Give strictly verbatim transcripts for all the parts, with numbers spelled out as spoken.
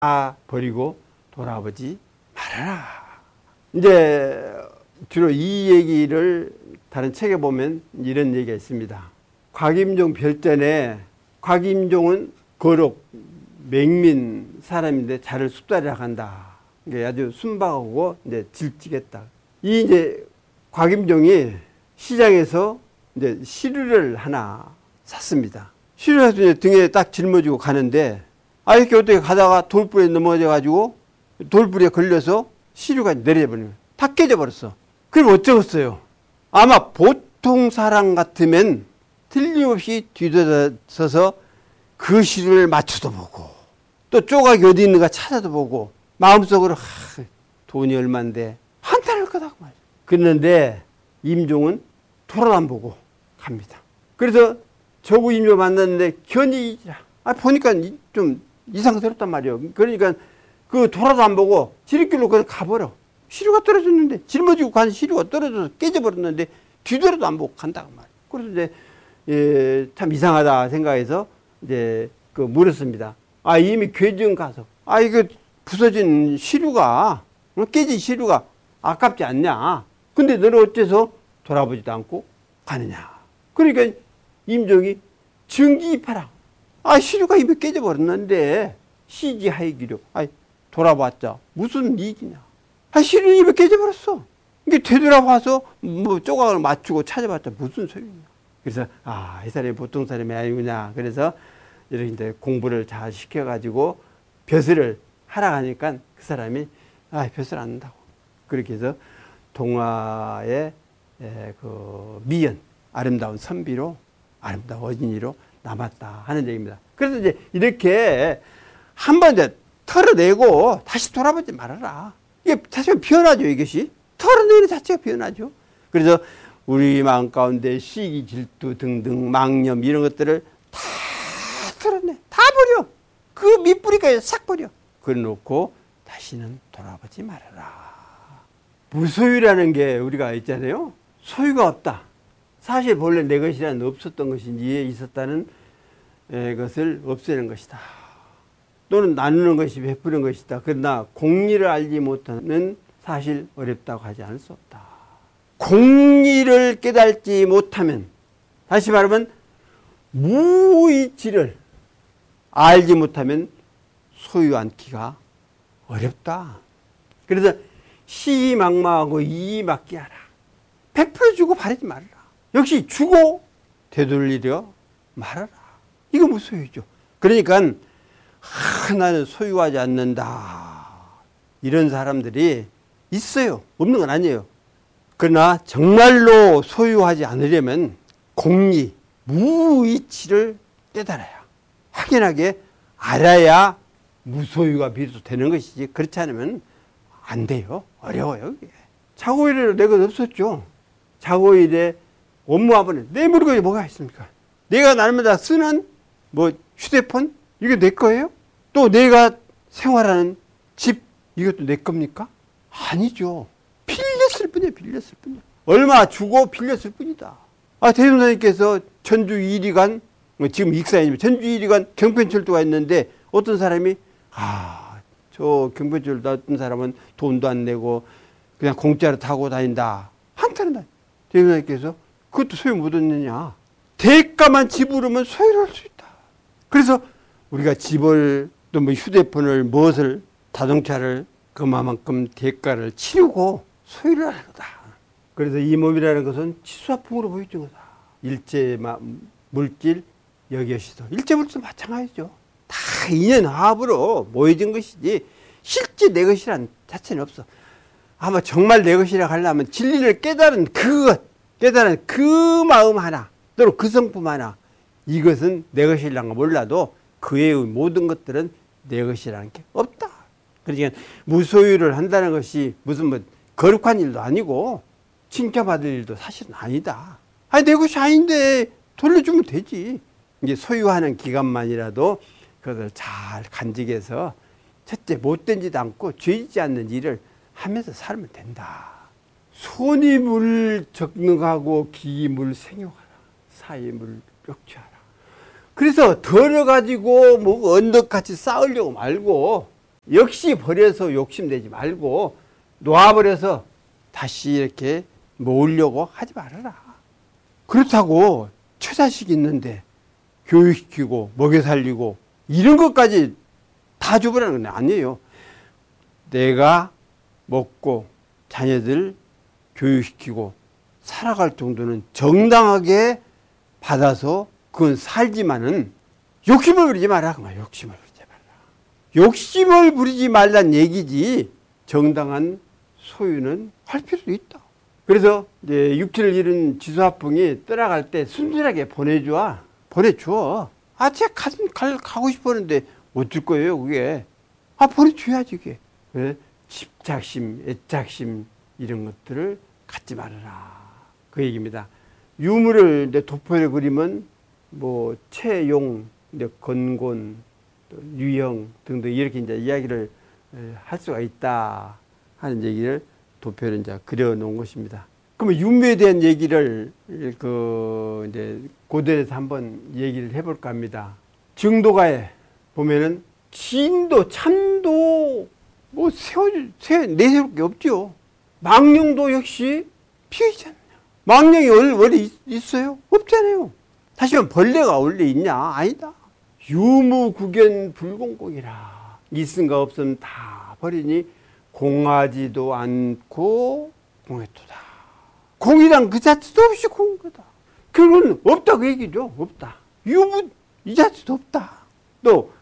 다 버리고 돌아보지 말아라. 이제 주로 이 얘기를 다른 책에 보면 이런 얘기가 있습니다. 곽임종 별전에 곽임종은 거록 맹민 사람인데 자를 숙달이라 한다. 이게 아주 순박하고 이제 질직했다. 이 이제 곽임종이 시장에서 이제 시루를 하나 샀습니다. 시루를 해서 등에 딱 짊어지고 가는데 아 이렇게 어떻게 가다가 돌불에 넘어져 가지고 돌불에 걸려서 시루가 내려버리는 거예요. 다 깨져버렸어. 그럼 어쩌겠어요? 아마 보통 사람 같으면 틀림없이 뒤돌아서서 그 시루를 맞춰도 보고 또 조각이 어디 있는가 찾아도 보고 마음속으로 하, 돈이 얼만데 한탄할 거다 말이야. 그랬는데 임종은 돌아도 안 보고 갑니다. 그래서 저구 임종 만났는데 견이 아 보니까 좀 이상스럽단 말이에요. 그러니까 그 돌아도 안 보고 지름길로 그냥 가버려. 시루가 떨어졌는데 짊어지고 간 시루가 떨어져서 깨져버렸는데 뒤돌아도 안 보고 간다고 말이에요. 그래서 이제 예, 참 이상하다 생각해서 이제 그 물었습니다. 아 이미 괴정 가서 아 이거 부서진 시루가 깨진 시루가 아깝지 않냐? 근데 너는 어째서 돌아보지도 않고 가느냐? 그러니까 임종이 증기입하라. 아 시루가 이미 깨져버렸는데 시지하이기로 아 돌아봤자 무슨 이익이냐? 아 시루 이미 깨져버렸어. 이게 되돌아와서 뭐 조각을 맞추고 찾아봤자 무슨 소용이냐? 그래서 아 이 사람이 보통 사람이 아니구나. 그래서 이렇게 이제 공부를 잘 시켜가지고 벼슬을 하라 하니까 그 사람이 아 벼슬 안 한다고. 그렇게 해서 동화의 에, 그 미연 아름다운 선비로 아름다운 어진이로 남았다 하는 얘기입니다. 그래서 이제 이렇게 한번 이제 털어내고 다시 돌아보지 말아라. 이게 사실 변하죠. 이것이 털어내는 자체가 변하죠. 그래서 우리 마음 가운데 시기, 질투 등등 망념 이런 것들을 다 털어내, 다 버려. 그 밑뿌리까지 싹 버려. 그래놓고 다시는 돌아보지 말아라. 무소유라는 게 우리가 있잖아요. 소유가 없다. 사실 본래 내 것이란 없었던 것인지 있었다는 것을 없애는 것이다. 또는 나누는 것이 베푸는 것이다. 그러나 공리를 알지 못하는 사실 어렵다고 하지 않을 수 없다. 공리를 깨닫지 못하면 다시 말하면 무이치를 알지 못하면 소유 않기가 어렵다. 그래서 시망망하고 이막기 하라. 베풀어 주고 바라지 말아라. 역시 주고 되돌리려 말아라. 이거 무소유죠. 그러니까 아, 나는 소유하지 않는다. 이런 사람들이 있어요. 없는 건 아니에요. 그러나 정말로 소유하지 않으려면 공리, 무이치를 깨달아야 확연하게 알아야 무소유가 비로소되는 것이지 그렇지 않으면 안 돼요. 어려워요. 자고일에 내 것 없었죠. 자고일에 업무하면 내 물건이 뭐가 있습니까? 내가 날마다 쓰는 뭐 휴대폰 이게 내 거예요? 또 내가 생활하는 집 이것도 내 겁니까? 아니죠. 빌렸을 뿐이에요. 빌렸을 뿐이에요. 얼마 주고 빌렸을 뿐이다. 아 대통령님께서 전주 일 위간 지금 익사님이 전주 일 위간 경편철도가 있는데 어떤 사람이 아 저 경편철도 어떤 사람은 돈도 안 내고 그냥 공짜로 타고 다닌다. 한타는 다. 대통령님께서 그것도 소유 못 얻느냐. 대가만 지불하면 소유를 할 수 있다. 그래서 우리가 집을 또 뭐 휴대폰을 무엇을 자동차를 그만큼 대가를 치르고 소유를 하는 거다. 그래서 이 몸이라는 것은 치수화풍으로 보여준 거다. 일체 물질 여기시도 일체 물질도 마찬가지죠. 다 인연화합으로 모여진 것이지 실제 내 것이란 자체는 없어. 아마 정말 내 것이라고 하려면 진리를 깨달은 그것, 깨달은 그 마음 하나 또는 그 성품 하나 이것은 내 것이라는 거 몰라도 그 외의 모든 것들은 내 것이라는 게 없다. 그러니까 무소유를 한다는 것이 무슨 뭐 거룩한 일도 아니고 칭찬받을 일도 사실은 아니다. 아니 내 것이 아닌데 돌려주면 되지. 이제 소유하는 기간만이라도 그것을 잘 간직해서 첫째 못된 짓 않고 죄짓지 않는 일을 하면서 살면 된다. 손이물 적능하고 기물 생용하라. 사이물 역취하라. 그래서 덜어가지고 뭐 언덕같이 쌓으려고 말고 역시 버려서 욕심내지 말고 놓아버려서 다시 이렇게 모으려고 하지 말아라. 그렇다고 처자식 있는데 교육시키고 먹여 살리고 이런 것까지 다 줘버리는 건 아니에요. 내가 먹고 자녀들 교육시키고 살아갈 정도는 정당하게 받아서 그건 살지만은 욕심을 부리지 마라. 그만 욕심을 부리지 마라. 욕심을 부리지 말란 얘기지 정당한 소유는 할 필요도 있다. 그래서 이제 육체를 잃은 지수화풍이 떠나갈 때 순순하게 보내줘. 보내줘. 아, 제가 가, 가, 가고 싶었는데 어쩔 거예요, 그게. 아, 보내줘야지, 그게. 그래? 집착심, 애착심, 이런 것들을 갖지 말아라. 그 얘기입니다. 유물을 이제 도포에 그리면 뭐, 채용, 이제 건곤, 또 유형 등등 이렇게 이제 이야기를 할 수가 있다 하는 얘기를 도표를 이제 그려놓은 것입니다. 그러면 유무에 대한 얘기를 그 이제 고전에서 한번 얘기를 해볼까 합니다. 증도가에 보면은 진도, 참도 뭐 세워, 세, 내세울 게 없죠. 망령도 역시 피해지 않냐. 망령이 원래 있어요? 없잖아요. 다시 말하면 벌레가 원래 있냐? 아니다. 유무구견 불공공이라. 있음과 없음 다 버리니 공하지도 않고 공했도다. 공이란 그 자체도 없이 공인 거다. 그건 없다고 얘기죠. 없다. 유무 이 자체도 없다. 또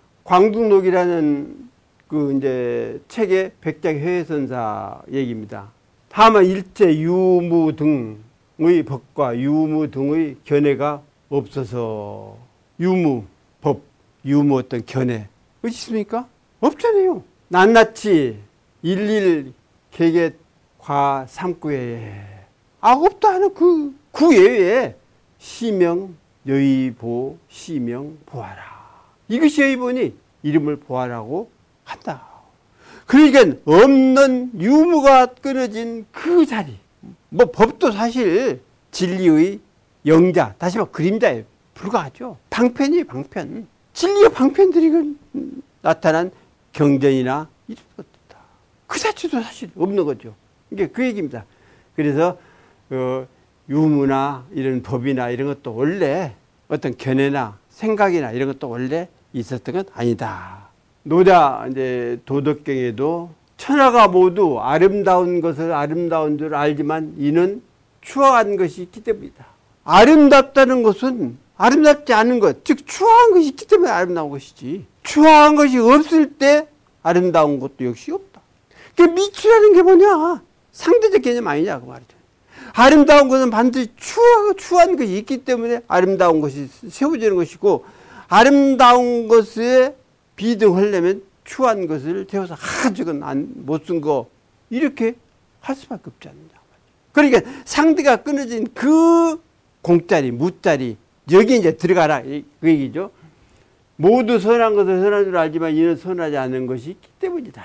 광둥록이라는 그 이제 책의 백작회선사 얘기입니다. 다만 일체 유무 등의 법과 유무 등의 견해가 없어서 유무 법, 유무 어떤 견해 어디 있습니까? 없잖아요. 낱낱이 일일 개개 과 삼구에 아 없다 하는 그 구예에 시명 여의보 시명 보아라. 이것이 여의보니 이름을 보아라고 한다. 그러니까 없는 유무가 끊어진 그 자리. 뭐 법도 사실 진리의 영자, 다시 말해 그림자에 불과하죠. 방편이에요, 방편. 진리의 방편들이 나타난 경전이나 이런 것들다. 그 자체도 사실 없는 거죠. 이게 그 얘기입니다. 그래서 어, 유무나 이런 법이나 이런 것도 원래 어떤 견해나 생각이나 이런 것도 원래 있었던 건 아니다. 노자 이제 도덕경에도 천하가 모두 아름다운 것을 아름다운 줄 알지만 이는 추악한 것이 있기 때문이다. 아름답다는 것은 아름답지 않은 것, 즉 추악한 것이 있기 때문에 아름다운 것이지. 추악한 것이 없을 때 아름다운 것도 역시 없다. 그 미추라는 게 뭐냐? 상대적 개념 아니냐 그 말이죠. 아름다운 것은 반드시 추하, 추한 것이 있기 때문에 아름다운 것이 세워지는 것이고, 아름다운 것에 비등하려면 추한 것을 세워서 아 저건 못 쓴 거 이렇게 할 수밖에 없지 않느냐. 그러니까 상대가 끊어진 그 공짜리 무짜리 여기 이제 들어가라 그 얘기죠. 모두 선한 것을 선한 줄 알지만 이는 선하지 않은 것이 있기 때문이다.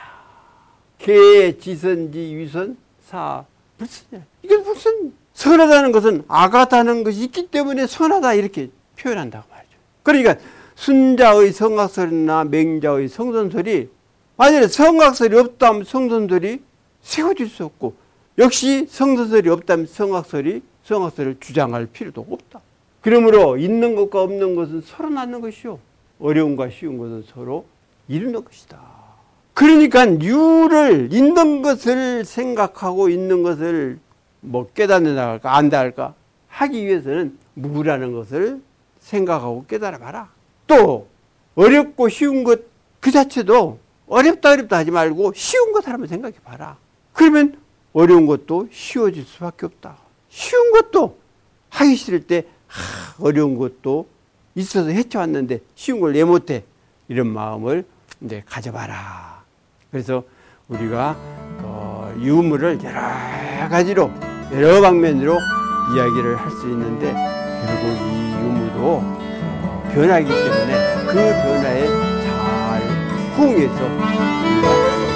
개 지선지 위선 사 불선이야. 이게 무슨 선하다는 것은 악하다는 것이 있기 때문에 선하다 이렇게 표현한다고 말이죠. 그러니까 순자의 성악설이나 맹자의 성선설이 만약에 성악설이 없다면 성선설이 세워질 수 없고, 역시 성선설이 없다면 성악설이 성악설을 주장할 필요도 없다. 그러므로 있는 것과 없는 것은 서로 낳는 것이요, 어려움과 쉬운 것은 서로 이루는 것이다. 그러니까 유를 있는 것을 생각하고 있는 것을 뭐 깨닫는 할까 안다 할까 하기 위해서는 무라는 것을 생각하고 깨달아 봐라. 또 어렵고 쉬운 것 그 자체도 어렵다 어렵다 하지 말고 쉬운 것 한번 생각해 봐라. 그러면 어려운 것도 쉬워질 수밖에 없다. 쉬운 것도 하기 싫을 때 하, 어려운 것도 있어서 헤쳐왔는데 쉬운 걸 왜 못해? 이런 마음을 이제 가져봐라. 그래서 우리가 어, 유무를 여러 가지로 여러 방면으로 이야기를 할 수 있는데 결국 이 유무도 어, 변화이기 때문에 그 변화에 잘 호응해서 우리가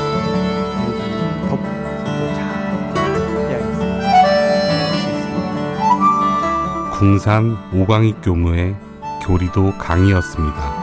법도 잘 이야기했습니다. 궁산 오광익 교무의 교리도 강의였습니다.